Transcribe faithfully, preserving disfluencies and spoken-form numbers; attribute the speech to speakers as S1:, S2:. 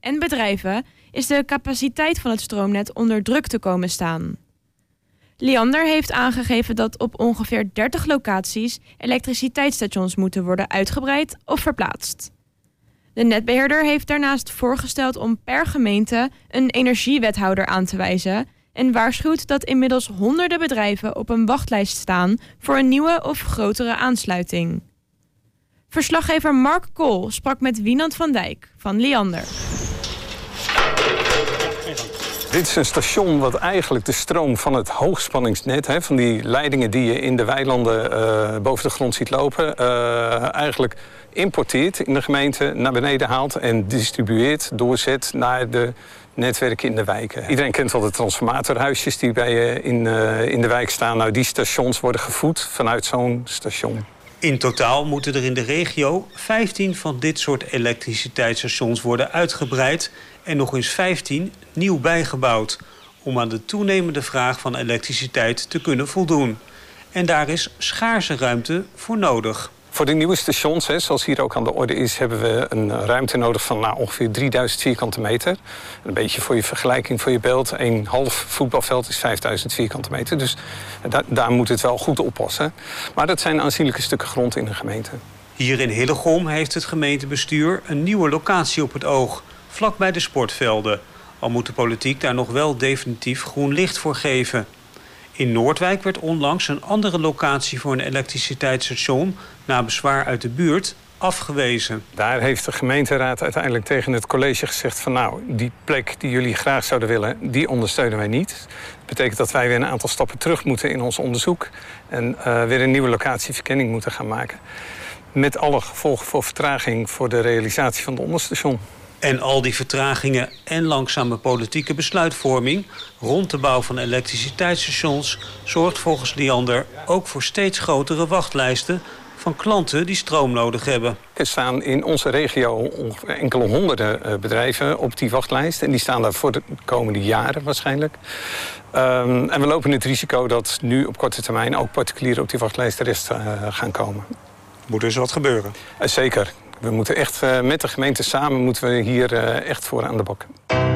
S1: en bedrijven is de capaciteit van het stroomnet onder druk te komen staan. Liander heeft aangegeven dat op ongeveer dertig locaties elektriciteitsstations moeten worden uitgebreid of verplaatst. De netbeheerder heeft daarnaast voorgesteld om per gemeente een energiewethouder aan te wijzen en waarschuwt dat inmiddels honderden bedrijven op een wachtlijst staan voor een nieuwe of grotere aansluiting. Verslaggever Mark Kool sprak met Wienand van Dijk van Liander.
S2: Dit is een station wat eigenlijk de stroom van het hoogspanningsnet, hè, van die leidingen die je in de weilanden uh, boven de grond ziet lopen, uh, eigenlijk importeert in de gemeente, naar beneden haalt en distribueert, doorzet naar de netwerken in de wijken. Iedereen kent wel de transformatorhuisjes die bij je in, uh, in de wijk staan. Nou, die stations worden gevoed vanuit zo'n station.
S3: In totaal moeten er in de regio vijftien van dit soort elektriciteitsstations worden uitgebreid en nog eens vijftien nieuw bijgebouwd om aan de toenemende vraag van elektriciteit te kunnen voldoen. En daar is schaarse ruimte voor nodig.
S2: Voor de nieuwe stations, hè, zoals hier ook aan de orde is, hebben we een ruimte nodig van nou, ongeveer drieduizend vierkante meter. Een beetje voor je vergelijking, voor je beeld. Een half voetbalveld is vijfduizend vierkante meter. Dus da daar moet het wel goed oppassen. Maar dat zijn aanzienlijke stukken grond in de gemeente.
S3: Hier in Hillegom heeft het gemeentebestuur een nieuwe locatie op het oog, vlakbij de sportvelden. Al moet de politiek daar nog wel definitief groen licht voor geven. In Noordwijk werd onlangs een andere locatie voor een elektriciteitsstation na bezwaar uit de buurt afgewezen.
S2: Daar heeft de gemeenteraad uiteindelijk tegen het college gezegd van nou, die plek die jullie graag zouden willen, die ondersteunen wij niet. Dat betekent dat wij weer een aantal stappen terug moeten in ons onderzoek en uh, weer een nieuwe locatieverkenning moeten gaan maken. Met alle gevolgen voor vertraging voor de realisatie van het onderstation.
S3: En al die vertragingen en langzame politieke besluitvorming rond de bouw van elektriciteitsstations zorgt volgens Liander ook voor steeds grotere wachtlijsten van klanten die stroom nodig hebben.
S2: Er staan in onze regio ongeveer enkele honderden bedrijven op die wachtlijst. En die staan daar voor de komende jaren waarschijnlijk. Um, en we lopen het risico dat nu op korte termijn ook particulieren op die wachtlijst terecht uh, gaan komen.
S3: Moet dus wat gebeuren?
S2: Uh, zeker. We moeten echt uh, met de gemeente samen moeten we hier uh, echt voor aan de bak.